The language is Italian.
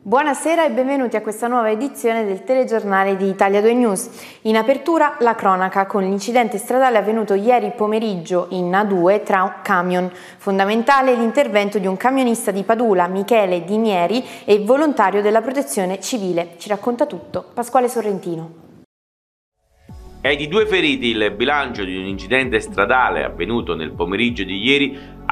Buonasera e benvenuti a questa nuova edizione del telegiornale di Italia 2 News. In apertura la cronaca con l'incidente stradale avvenuto ieri pomeriggio in A2 tra un camion. Fondamentale l'intervento di un camionista di Padula, Michele Di Mieri, e volontario della Protezione Civile. Ci racconta tutto Pasquale Sorrentino. È di 2 feriti il bilancio di un incidente stradale avvenuto nel pomeriggio di ieri